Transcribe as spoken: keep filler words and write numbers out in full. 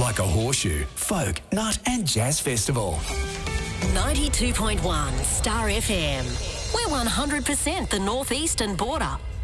like a horseshoe, folk, nut and jazz festival. ninety-two point one Star F M. We're one hundred percent the northeastern border.